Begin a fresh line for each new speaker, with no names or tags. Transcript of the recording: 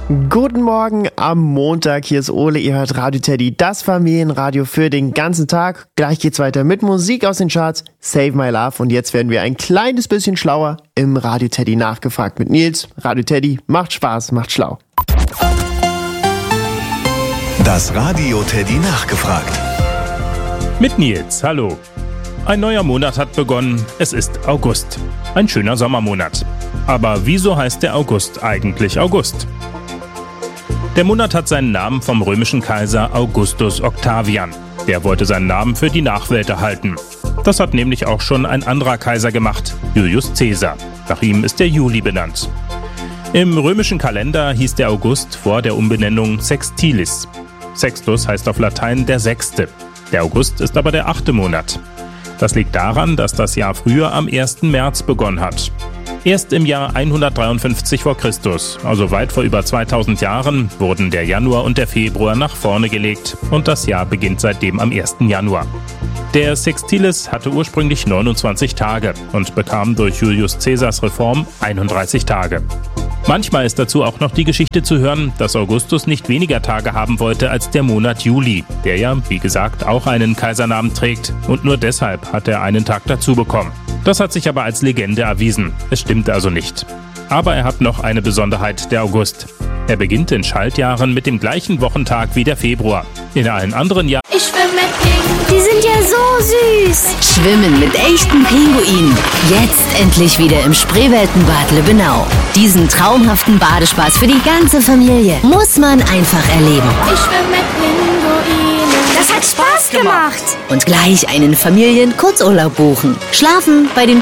Guten Morgen am Montag, hier ist Ole, ihr hört Radio Teddy, das Familienradio für den ganzen Tag. Gleich geht's weiter mit Musik aus den Charts, Save My Love, und jetzt werden wir ein kleines bisschen schlauer im Radio Teddy nachgefragt mit Nils. Radio Teddy macht Spaß, macht schlau.
Das Radio Teddy nachgefragt.
Mit Nils, hallo. Ein neuer Monat hat begonnen, es ist August. Ein schöner Sommermonat. Aber wieso heißt der August eigentlich August? Der Monat hat seinen Namen vom römischen Kaiser Augustus Octavian. Der wollte seinen Namen für die Nachwelt erhalten. Das hat nämlich auch schon ein anderer Kaiser gemacht, Julius Caesar. Nach ihm ist der Juli benannt. Im römischen Kalender hieß der August vor der Umbenennung Sextilis. Sextus heißt auf Latein der Sechste. Der August ist aber der 8. Monat. Das liegt daran, dass das Jahr früher am 1. März begonnen hat. Erst im Jahr 153 vor Christus, also weit vor über 2000 Jahren, wurden der Januar und der Februar nach vorne gelegt und das Jahr beginnt seitdem am 1. Januar. Der Sextilis hatte ursprünglich 29 Tage und bekam durch Julius Caesars Reform 31 Tage. Manchmal ist dazu auch noch die Geschichte zu hören, dass Augustus nicht weniger Tage haben wollte als der Monat Juli, der ja, wie gesagt, auch einen Kaisernamen trägt, und nur deshalb hat er einen Tag dazu bekommen. Das hat sich aber als Legende erwiesen. Es stimmt also nicht. Aber er hat noch eine Besonderheit, der August. Er beginnt in Schaltjahren mit dem gleichen Wochentag wie der Februar. In allen anderen Jahren...
Ich schwimme mit Pinguinen. Die sind ja so süß.
Schwimmen mit echten Pinguinen. Jetzt endlich wieder im Spreeweltenbad Lübbenau. Diesen traumhaften Badespaß für die ganze Familie muss man einfach erleben.
Ich schwimme mit Pinguinen.
Das hat Spaß gemacht. Und gleich einen Familien-Kurzurlaub buchen. Schlafen bei den